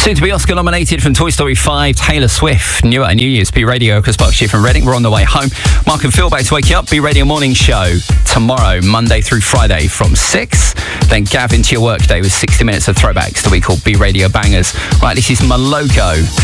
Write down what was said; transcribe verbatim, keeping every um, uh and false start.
Soon to be Oscar nominated from Toy Story five, Taylor Swift. New at New Year's, B Radio, Chris Buckshire from Reading. We're on the way home. Mark and Phil back to wake you up. B Radio Morning Show tomorrow, Monday through Friday from six. Then Gav into your workday with sixty minutes of throwbacks to we call B Radio Bangers. Right, this is Maloko.